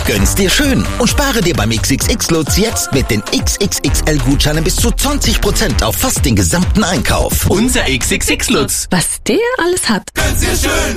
Gönn's dir schön und spare dir beim XXX-Lutz jetzt mit den XXXL-Gutscheinen bis zu 20% auf fast den gesamten Einkauf. Unser XXX-Lutz. Was der alles hat. Gönn's dir schön.